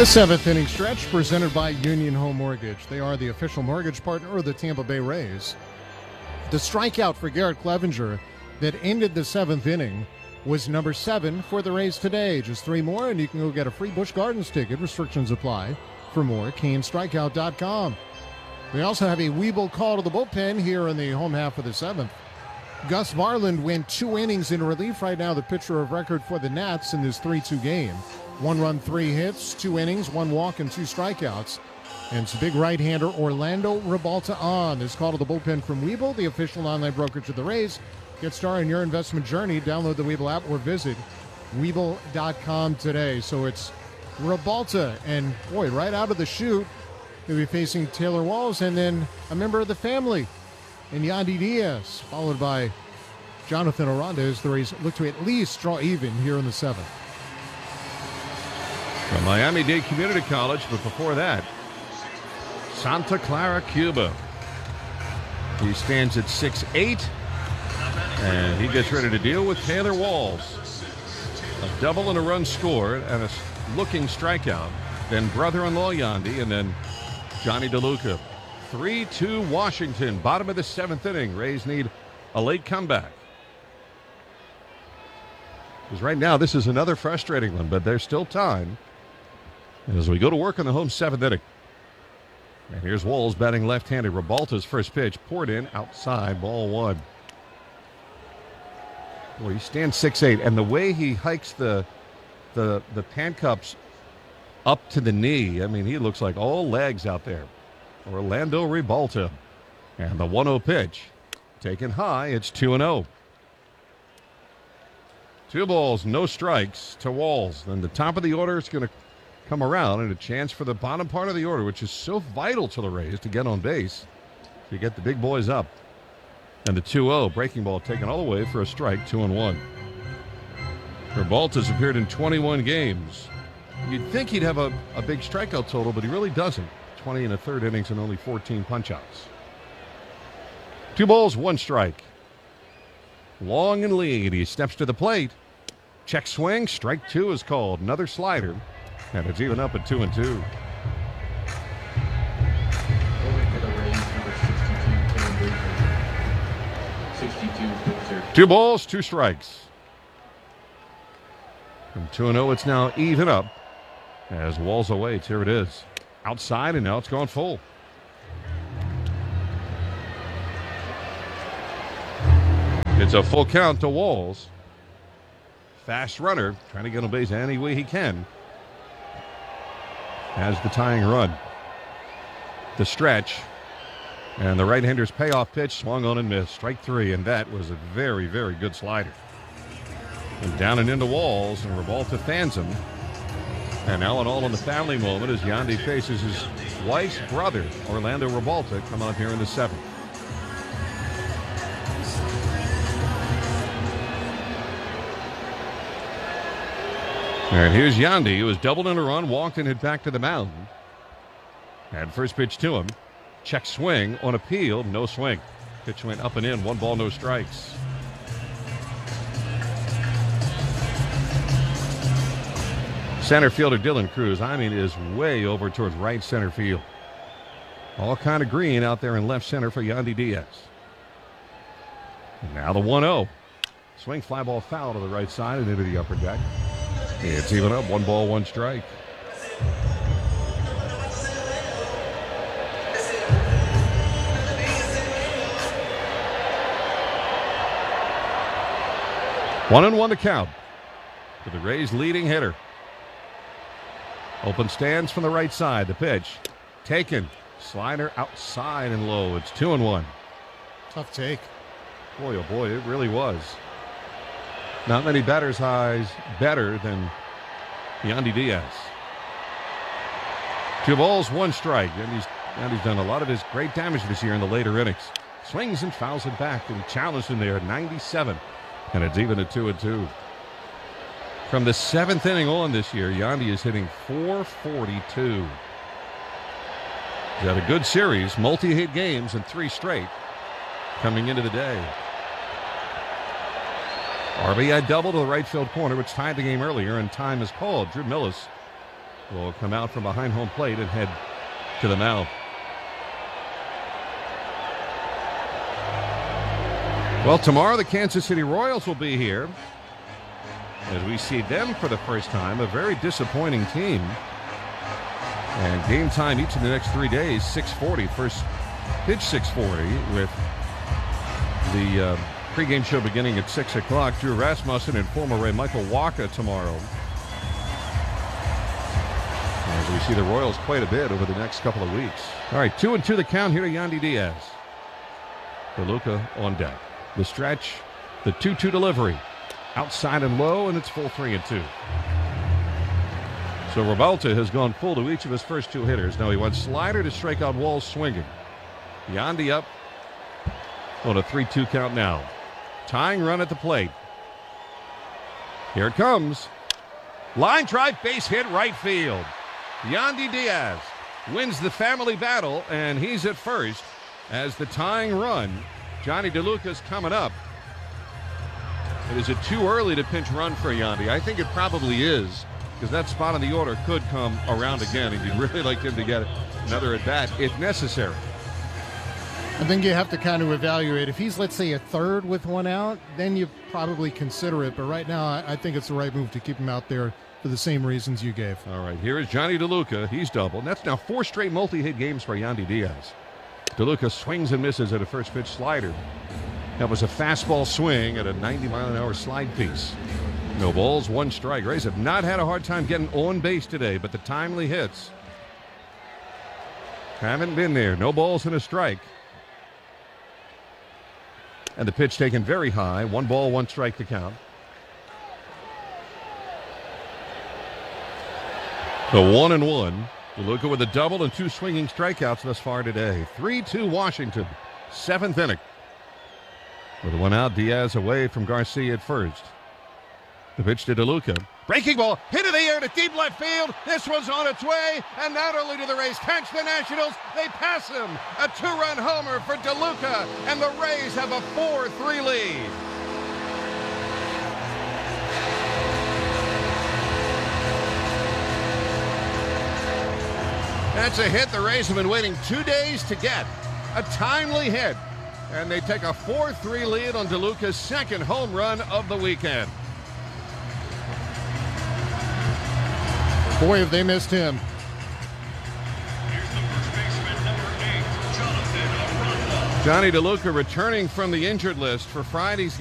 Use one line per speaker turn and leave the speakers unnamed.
The seventh inning stretch presented by Union Home Mortgage. They are the official mortgage partner of the Tampa Bay Rays. The strikeout for Garrett Clevenger that ended the seventh inning was number 7 for the Rays today. Just 3 more and you can go get a free Busch Gardens ticket. Restrictions apply. For more, CaneStrikeout.com. We also have a Weeble call to the bullpen here in the home half of the seventh. Gus Varland went 2 innings in relief. Right now the pitcher of record for the Nats in this 3-2 game. 1 run, 3 hits, 2 innings, 1 walk, and 2 strikeouts. And it's big right-hander Orlando Ribalta on. This call to the bullpen from Weeble, the official online brokerage of the Rays. Get started in your investment journey. Download the Weeble app or visit Weeble.com today. So it's Ribalta, and boy, right out of the chute, he'll be facing Taylor Walls and then a member of the family in Yandy Diaz, followed by Jonathan Aranda as the Rays look to at least draw even here in the seventh.
From Miami-Dade Community College, but before that, Santa Clara, Cuba. He stands at 6'8", and he gets ready to deal with Taylor Walls. A double and a run scored and a looking strikeout. Then brother-in-law Yandy, and then Johnny DeLuca. 3-2 Washington, bottom of the seventh inning. Rays need a late comeback. Because right now, this is another frustrating one, but there's still time. And as we go to work on the home seventh inning. And here's Walls batting left-handed. Ribalta's first pitch poured in outside, ball 1. Boy, he stands 6'8", and the way he hikes the pan cups up to the knee, I mean, he looks like all legs out there. Orlando Ribalta. And the 1-0 pitch. Taken high, it's 2-0. 2 balls, no strikes to Walls. Then the top of the order is going to come around, and a chance for the bottom part of the order, which is so vital to the Rays to get on base, to get the big boys up. And the 2-0 breaking ball taken all the way for a strike, 2-1. Ribalta's appeared in 21 games. You'd think he'd have a big strikeout total, but he really doesn't. 20 in the third innings and only 14 punch-outs. 2 balls, 1 strike. Long and lead. He steps to the plate. Check swing. Strike 2 is called. Another slider. And it's even up at 2-2. Two balls, 2 strikes. From 2-0, it's now even up. As Walls awaits, here it is. Outside, and now it's gone full. It's a full count to Walls. Fast runner, trying to get on base any way he can. Has the tying run. The stretch. And the right-hander's payoff pitch swung on and missed. Strike 3, and that was a very, very good slider. And down and into Walls, and Ribalta fans him. And now an all in the family moment as Yandy faces his wife's brother, Orlando Ribalta, come up here in the seventh. And here's Yandy, who was doubled in a run, walked and hit back to the mound. And first pitch to him. Check swing on appeal, no swing. Pitch went up and in, 1 ball, no strikes. Center fielder Dylan Cruz, I mean, is way over towards right center field. All kind of green out there in left center for Yandy Diaz. And now the 1-0. Swing, fly ball foul to the right side and into the upper deck. It's even up, 1 ball, 1 strike. One and 1 to count to the Rays' leading hitter. Open stands from the right side. The pitch taken. Slider outside and low. It's 2-1.
Tough take.
Boy, oh boy, it really was. Not many batters' highs better than Yandy Diaz. 2 balls, 1 strike. And he's done a lot of his great damage this year in the later innings. Swings and fouls it back, and challenged him there at 97. And it's even at 2-2. From the 7th inning on this year, Yandy is hitting .442. He's had a good series, multi-hit games, and 3 straight coming into the day. RBI double to the right field corner, which tied the game earlier, and time is called. Drew Millis will come out from behind home plate and head to the mound. Well, tomorrow the Kansas City Royals will be here as we see them for the first time, a very disappointing team. And game time each of the next 3 days, 6:40. First pitch 6:40 with the pregame show beginning at 6 o'clock. Drew Rasmussen and former Ray Michael Wacha tomorrow. As we see the Royals quite a bit over the next couple of weeks. All right, 2-2 the count here to Yandy Diaz. DeLuca on deck. The stretch, the 2-2 delivery. Outside and low, and it's full 3-2. So Rebalta has gone full to each of his first two hitters. Now he went slider to strike out Walls swinging. Yandy up on a 3-2 count now. Tying run at the plate. Here it comes. Line drive, base hit, right field. Yandy Diaz wins the family battle, and he's at first as the tying run. Johnny DeLuca's coming up. Is it too early to pinch run for Yandy? I think it probably is, because that spot on the order could come around again, and you'd really like him to get another at-bat if necessary.
I think you have to kind of evaluate. If he's, let's say, a third with one out, then you probably consider it. But right now, I think it's the right move to keep him out there for the same reasons you gave.
All right, here is Johnny DeLuca. He's doubled. That's now 4 straight multi-hit games for Yandy Diaz. DeLuca swings and misses at a first pitch slider. That was a fastball swing at a 90-mile-an-hour slide piece. No balls, 1 strike. Rays have not had a hard time getting on base today, but the timely hits haven't been there. No balls and a strike. And the pitch taken very high. 1 ball, 1 strike to count. The 1-1. DeLuca with a double and 2 swinging strikeouts thus far today. 3-2 Washington. 7th inning. With 1 out, Diaz away from Garcia at first. The pitch to DeLuca. Breaking ball, hit in the air to deep left field. This one's on its way, and not only do the Rays catch the Nationals, they pass him. A 2-run homer for DeLuca, and the Rays have a 4-3 lead. That's a hit the Rays have been waiting 2 days to get. A timely hit. And they take a 4-3 lead on DeLuca's second home run of the weekend.
Boy, have they missed him.
Johnny DeLuca returning from the injured list for Friday's